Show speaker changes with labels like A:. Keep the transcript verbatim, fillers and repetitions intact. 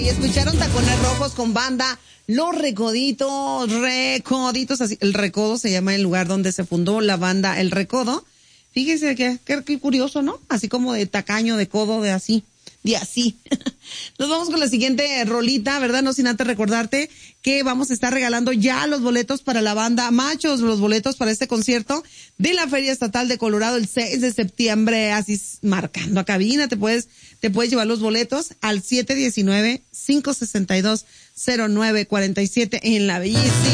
A: Y escucharon Tacones Rojos con banda Los Recoditos, Recoditos, así, el Recodo se llama el lugar donde se fundó la banda El Recodo. Fíjese que, que, que curioso, ¿no? Así como de tacaño, de codo, de así, de así. Nos vamos con la siguiente rolita, ¿verdad? No sin antes recordarte que vamos a estar regalando ya los boletos para la banda Machos, los boletos para este concierto de la Feria Estatal de Colorado el seis de septiembre, así marcando a cabina, te puedes, te puedes llevar los boletos al siete uno nueve, cinco seis dos, cero nueve cuatro siete en la bellísima